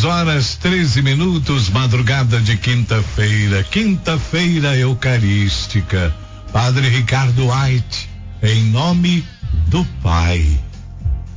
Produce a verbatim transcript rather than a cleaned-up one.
seis horas treze minutos, madrugada de quinta-feira, quinta-feira eucarística. Padre Ricardo White, em nome do Pai,